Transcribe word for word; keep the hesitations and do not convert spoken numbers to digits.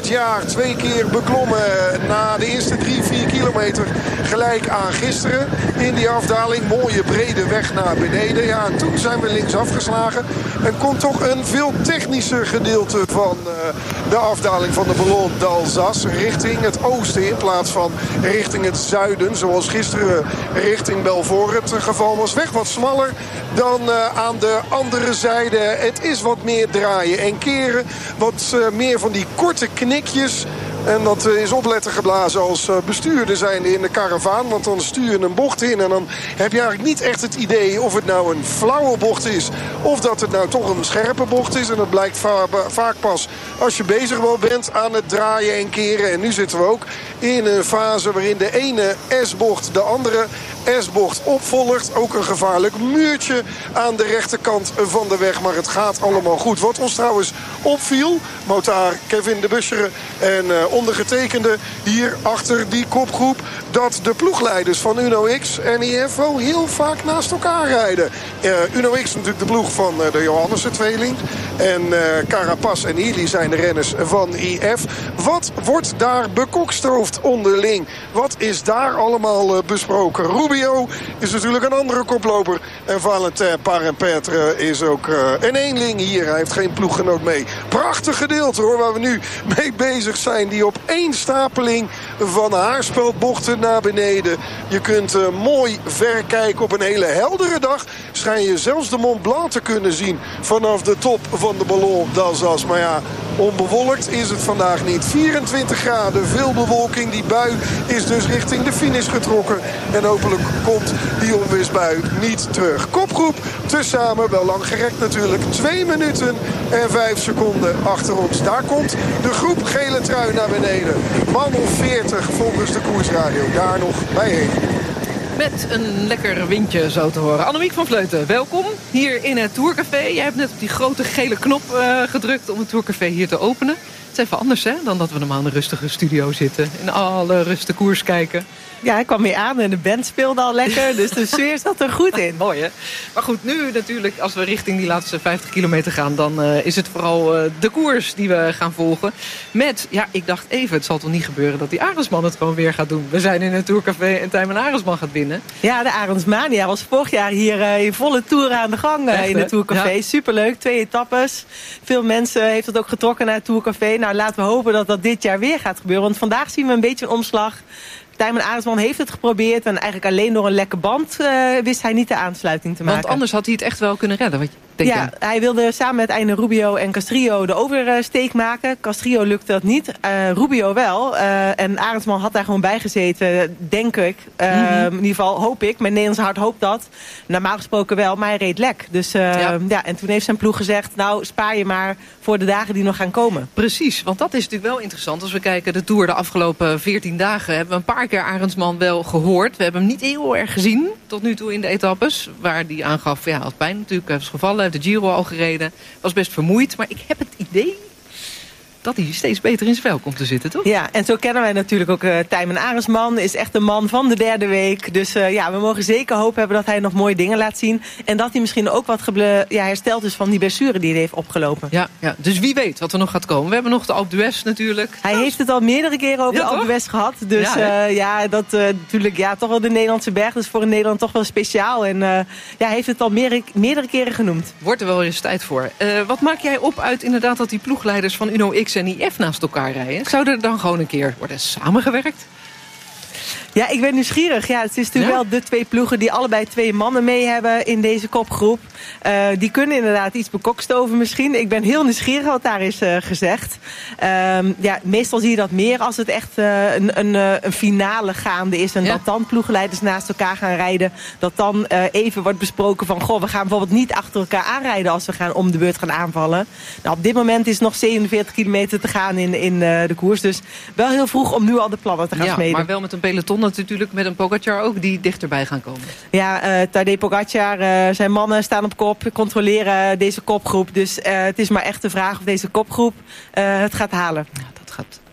dit jaar twee keer beklommen na de eerste drie, vier kilometer. Gelijk aan gisteren in die afdaling. Mooie brede weg naar beneden. Ja, en toen zijn we links afgeslagen. En komt toch een veel technischer gedeelte van uh, de afdaling van de Ballon d'Alsace. Richting het oosten in plaats van richting het zuiden. Zoals gisteren richting Belfort het geval was. Weg wat smaller dan uh, aan de andere zijde. Het is wat meer draaien en keren. Wat uh, meer van die korte knikjes. En dat is opletten geblazen als bestuurder zijnde in de karavaan. Want dan stuur je een bocht in en dan heb je eigenlijk niet echt het idee of het nou een flauwe bocht is. Of dat het nou toch een scherpe bocht is. En dat blijkt va vaak pas als je bezig wel bent aan het draaien en keren. En nu zitten we ook in een fase waarin de ene S-bocht de andere S-bocht opvolgt. Ook een gevaarlijk muurtje aan de rechterkant van de weg. Maar het gaat allemaal goed. Wat ons trouwens opviel, motaar Kevin de Buschere en uh, ondergetekende hier achter die kopgroep, dat de ploegleiders van Uno X en I F wel heel vaak naast elkaar rijden. Uh, Uno X is natuurlijk de ploeg van uh, de Johannessen-tweeling. En uh, Carapaz en Healy zijn de renners van I F. Wat wordt daar bekokstoofd onderling? Wat is daar allemaal uh, besproken? Rubio is natuurlijk een andere koploper. En Valentin Parent-Petre is ook uh, een eenling hier. Hij heeft geen ploeggenoot mee. Prachtig gedeelte hoor, waar we nu mee bezig zijn. Die op één stapeling van haarspeldbochten naar beneden. Je kunt uh, mooi ver kijken. Op een hele heldere dag schijn je zelfs de Mont Blanc te kunnen zien vanaf de top van de Ballon d'Alsace. Maar ja, onbewolkt is het vandaag niet. vierentwintig graden, veel bewolking. Die bui is dus richting de finish getrokken. En hopelijk komt die onweersbui niet terug. Kopgroep tezamen, wel lang gerekt natuurlijk. Twee minuten en vijf seconden achter ons. Daar komt de groep gele trui naar beneden. Man of veertig volgens de koersradio. Daar nog bijheen. Met een lekker windje zo te horen. Annemiek van Vleuten, welkom hier in het Tourcafé. Jij hebt net op die grote gele knop uh, gedrukt om het Tourcafé hier te openen. Het is even anders hè, dan dat we normaal in een rustige studio zitten. In alle rust de koers kijken. Ja, ik kwam weer aan en de band speelde al lekker. Dus de sfeer zat er goed in. Mooi hè. Maar goed, nu natuurlijk als we richting die laatste vijftig kilometer gaan, dan uh, is het vooral uh, de koers die we gaan volgen. Met, ja, ik dacht even, het zal toch niet gebeuren dat die Arendsman het gewoon weer gaat doen. We zijn in het Tourcafé en Tijmen Arendsman gaat winnen. Ja, de Arendsmania was vorig jaar hier uh, in volle tour aan de gang uh, in het Tourcafé. Ja. Superleuk, twee etappes. Veel mensen heeft het ook getrokken naar het Tourcafé. Nou, laten we hopen dat dat dit jaar weer gaat gebeuren. Want vandaag zien we een beetje een omslag. Tijmen Arendsman heeft het geprobeerd. En eigenlijk alleen door een lekke band uh, wist hij niet de aansluiting te maken. Want anders had hij het echt wel kunnen redden. Wat denk ja, je? Hij wilde samen met Einde Rubio en Castrillo de oversteek maken. Castrillo lukte dat niet. Uh, Rubio wel. Uh, en Arendsman had daar gewoon bij gezeten, denk ik. Uh, mm-hmm. In ieder geval hoop ik. Mijn Nederlands hart hoopt dat. Normaal gesproken wel, maar hij reed lek. Dus, uh, ja. Ja, en toen heeft zijn ploeg gezegd, nou spaar je maar voor de dagen die nog gaan komen. Precies, want dat is natuurlijk wel interessant. Als we kijken de Tour de afgelopen veertien dagen hebben we een paar keer Arendsman wel gehoord. We hebben hem niet heel erg gezien tot nu toe in de etappes. Waar hij aangaf, ja, had pijn natuurlijk, hij was gevallen, heeft de Giro al gereden. Was best vermoeid, maar ik heb het idee dat hij steeds beter in zijn vel komt te zitten, toch? Ja, en zo kennen wij natuurlijk ook uh, Tijmen Arendsman. Is echt de man van de derde week. Dus uh, ja, we mogen zeker hoop hebben dat hij nog mooie dingen laat zien. En dat hij misschien ook wat ja, hersteld is van die blessure die hij heeft opgelopen. Ja, ja, dus wie weet wat er nog gaat komen. We hebben nog de Alpe d'Huez natuurlijk. Hij heeft het al meerdere keren over ja, de Alpe d'Huez gehad. Dus ja, uh, ja dat uh, natuurlijk ja, toch wel de Nederlandse berg. Dus voor een Nederland toch wel speciaal. En uh, ja, hij heeft het al meerdere, meerdere keren genoemd. Wordt er wel eens tijd voor. Uh, wat maak jij op uit inderdaad dat die ploegleiders van Uno X en I F naast elkaar rijden? Zouden er dan gewoon een keer worden samengewerkt? Ja, ik ben nieuwsgierig. Ja, het is natuurlijk ja. wel de twee ploegen die allebei twee mannen mee hebben in deze kopgroep. Uh, die kunnen inderdaad iets bekokstoven misschien. Ik ben heel nieuwsgierig wat daar is uh, gezegd. Um, ja, meestal zie je dat meer als het echt uh, een, een, een finale gaande is. En ja. dat dan ploegleiders naast elkaar gaan rijden. Dat dan uh, even wordt besproken van, goh, we gaan bijvoorbeeld niet achter elkaar aanrijden als we gaan om de beurt gaan aanvallen. Nou, op dit moment is nog zevenenveertig kilometer te gaan in, in uh, de koers. Dus wel heel vroeg om nu al de plannen te gaan ja, smeden. Maar wel met een peloton natuurlijk, met een Pogacar ook die dichterbij gaan komen. Ja, uh, Tadej Pogacar, uh, zijn mannen staan op kop, controleren deze kopgroep. Dus uh, het is maar echt de vraag of deze kopgroep uh, het gaat halen. Ja, dat gaat